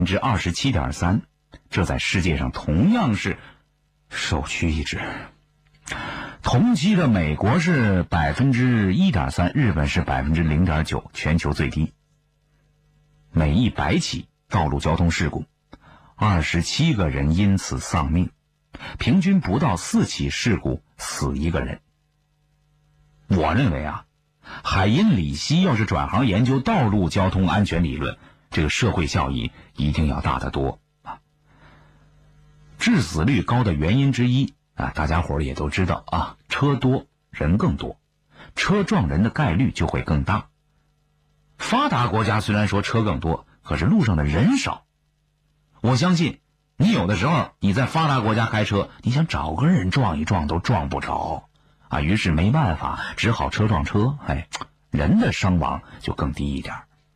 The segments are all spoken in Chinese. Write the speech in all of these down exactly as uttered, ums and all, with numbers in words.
分之二十七点三，这在世界上同样是首屈一指。同期的美国是百分之一点三，日本是百分之零点九，全球最低。每一百起道路交通事故，二十七个人因此丧命，平均不到四起事故死一个人。我认为啊，海因里希要是转行研究道路交通安全理论，这个社会效益一定要大得多啊。致死率高的原因之一啊，大家伙儿也都知道啊，车多人更多，车撞人的概率就会更大。发达国家虽然说车更多，可是路上的人少。我相信你有的时候你在发达国家开车，你想找个人撞一撞都撞不着啊，于是没办法，只好车撞车，哎，人的伤亡就更低一点。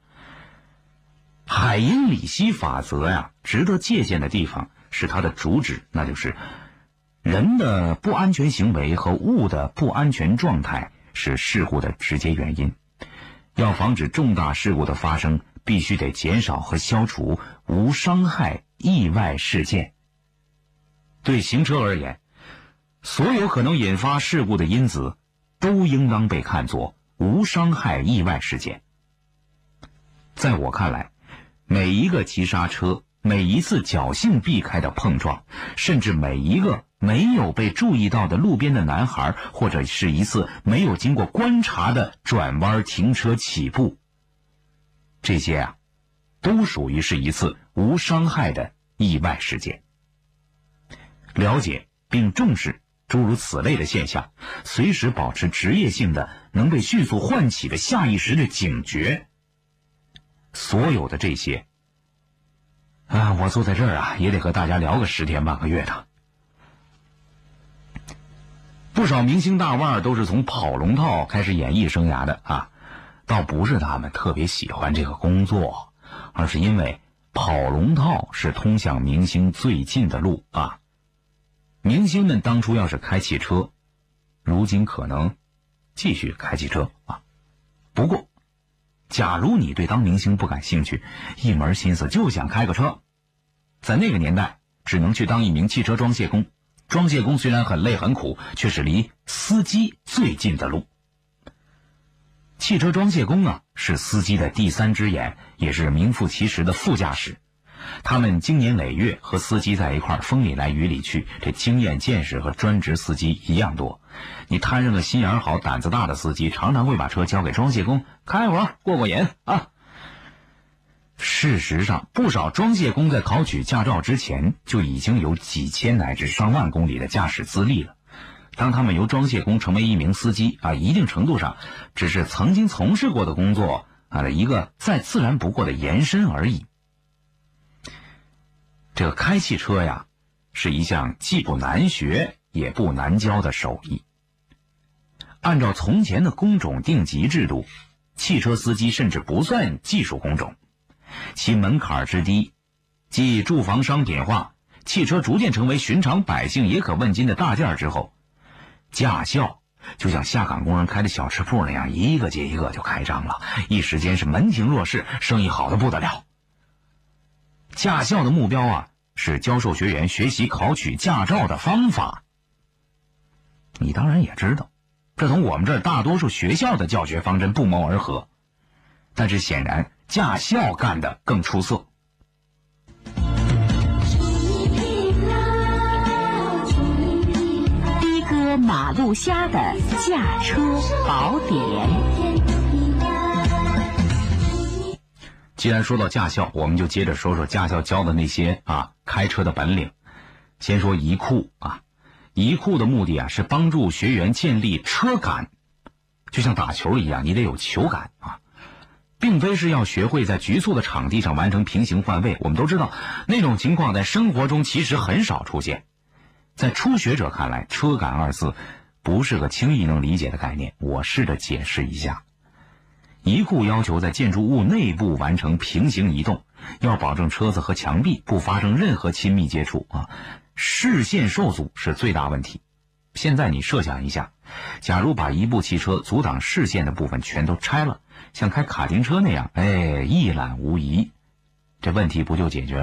海因里希法则呀，值得借鉴的地方是它的主旨，那就是人的不安全行为和物的不安全状态是事故的直接原因。要防止重大事故的发生，必须得减少和消除无伤害意外事件。对行车而言，所有可能引发事故的因子都应当被看作无伤害意外事件。在我看来，每一个急刹车，每一次侥幸避开的碰撞，甚至每一个没有被注意到的路边的男孩，或者是一次没有经过观察的转弯停车起步，这些啊，都属于是一次无伤害的意外事件。了解并重视诸如此类的现象，随时保持职业性的能被迅速唤起的下意识的警觉，所有的这些啊，我坐在这儿啊，也得和大家聊个十天半个月的。不少明星大腕都是从跑龙套开始演艺生涯的啊，倒不是他们特别喜欢这个工作，而是因为跑龙套是通向明星最近的路啊。明星们当初要是开汽车，如今可能继续开汽车啊。不过假如你对当明星不感兴趣，一门心思就想开个车，在那个年代只能去当一名汽车装卸工。装卸工虽然很累很苦，却是离司机最近的路。汽车装卸工啊，是司机的第三只眼，也是名副其实的副驾驶。他们经年累月和司机在一块儿，风里来雨里去，这经验见识和专职司机一样多。你摊上个心眼好胆子大的司机，常常会把车交给装卸工开会儿过过瘾啊。事实上，不少装卸工在考取驾照之前就已经有几千乃至上万公里的驾驶资历了。当他们由装卸工成为一名司机啊，一定程度上只是曾经从事过的工作啊的一个再自然不过的延伸而已。这个开汽车呀，是一项既不难学也不难教的手艺。按照从前的工种定级制度，汽车司机甚至不算技术工种。其门槛之低，继住房商品化，汽车逐渐成为寻常百姓也可问津的大件之后，驾校就像下岗工人开的小吃铺那样，一个接一个就开张了，一时间是门庭若市，生意好得不得了。驾校的目标啊，是教授学员学习考取驾照的方法。你当然也知道，这同我们这儿大多数学校的教学方针不谋而合，但是显然驾校干得更出色。 的哥马路虾的驾车宝典。 既然说到驾校，我们就接着说说驾校教的那些啊开车的本领。先说移库啊，移库的目的啊是帮助学员建立车感，就像打球一样，你得有球感啊。并非是要学会在局促的场地上完成平行换位，我们都知道那种情况在生活中其实很少出现。在初学者看来，车感二字不是个轻易能理解的概念，我试着解释一下。移库要求在建筑物内部完成平行移动，要保证车子和墙壁不发生任何亲密接触啊，视线受阻是最大问题。现在你设想一下，假如把一部汽车阻挡视线的部分全都拆了，像开卡丁车那样，哎，一览无遗。 这问题不就解决了？